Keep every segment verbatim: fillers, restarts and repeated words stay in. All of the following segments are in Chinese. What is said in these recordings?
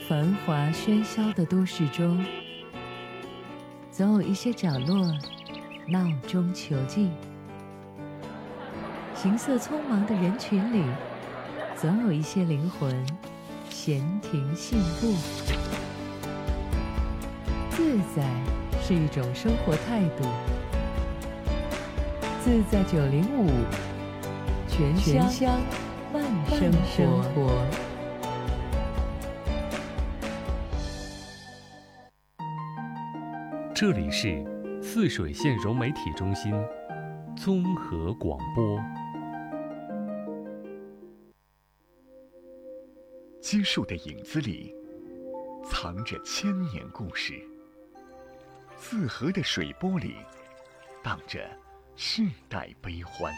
繁华喧嚣的都市中，总有一些角落闹中求静；行色匆忙的人群里，总有一些灵魂闲庭信步。自在是一种生活态度。自在九零五，全香慢生活。 这里是泗水县融媒体中心综合广播。 基树的影子里藏着千年故事，泗河的水波里荡着世代悲欢。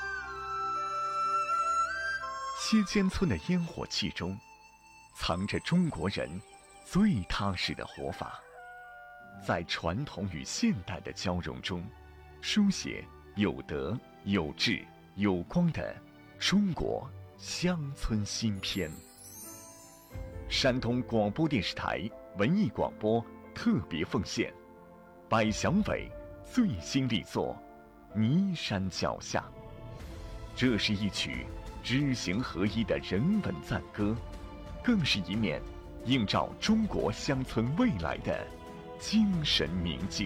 歇间村的烟火气中藏着中国人最踏实的活法，在传统与现代的交融中，书写有德有志有光的中国乡村新篇。山东广播电视台文艺广播特别奉献百祥伟最新力作《泥山脚下》。这是一曲知行合一的人文赞歌，更是一面映照中国乡村未来的精神明镜。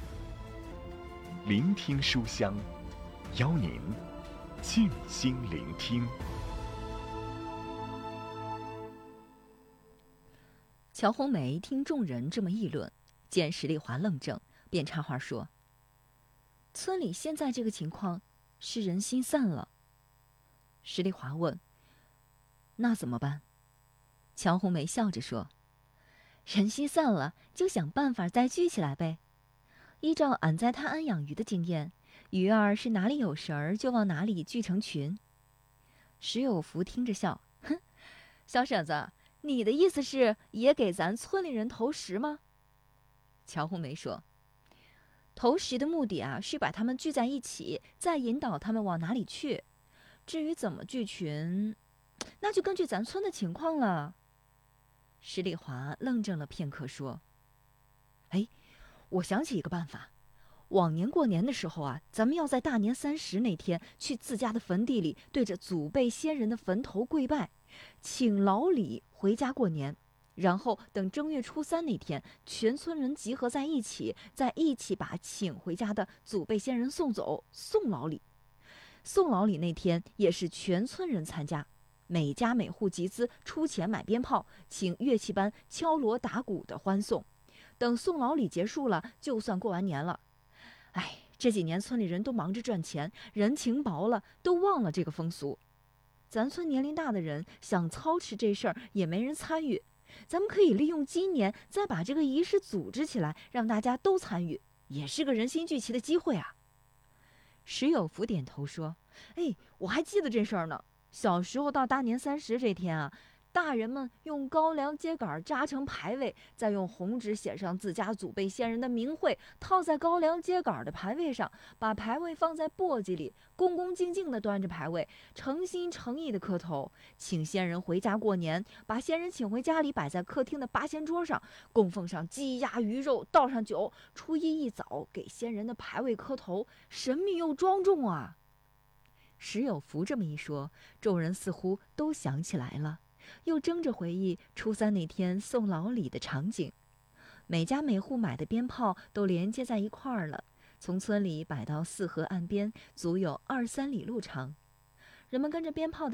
聆听书香，邀您静心聆听。 乔红梅听众人这么议论，见石丽华愣怔，便插话说：“村里现在这个情况，是人心散了。”石丽华问：“那怎么办？”乔红梅笑着说：“人心散了，就想办法再聚起来呗。依照俺在泰安养鱼的经验，鱼儿是哪里有食儿就往哪里聚成群。”石有福听着笑：“哼，小婶子，你的意思是也给咱村里人投食吗？”乔红梅说：“投食的目的啊，是把他们聚在一起，再引导他们往哪里去。至于怎么聚群，那就根据咱村的情况了。”石丽华愣怔了片刻，说：“哎，我想起一个办法。往年过年的时候啊，咱们要在大年三十那天去自家的坟地里，对着祖辈先人的坟头跪拜，请老李回家过年。然后等正月初三那天，全村人集合在一起，再一起把请回家的祖辈先人送走，送老李。送老李那天也是全村人参加，每家每户集资出钱买鞭炮，请乐器班敲锣打鼓的欢送。等送老李结束了，就算过完年了。哎，这几年村里人都忙着赚钱，人情薄了，都忘了这个风俗。咱村年龄大的人想操持这事儿，也没人参与。咱们可以利用今年再把这个仪式组织起来，让大家都参与，也是个人心聚齐的机会啊。”石有福点头说：“哎，我还记得这事儿呢。小时候到大年三十这天啊，大人们用高粱秸秆扎成牌位，再用红纸写上自家祖辈先人的名讳，套在高粱秸秆的牌位上，把牌位放在簸箕里，恭恭敬敬地端着牌位，诚心诚意地磕头，请先人回家过年，把先人请回家里，摆在客厅的八仙桌上，供奉上鸡鸭鱼肉，倒上酒，初一一早给先人的牌位磕头，神秘又庄重啊。”石有福这么一说，众人似乎都想起来了，又争着回忆初三那天送老李的场景。每家每户买的鞭炮都连接在一块儿了，从村里摆到泗河岸边，足有二三里路长。人们跟着鞭炮的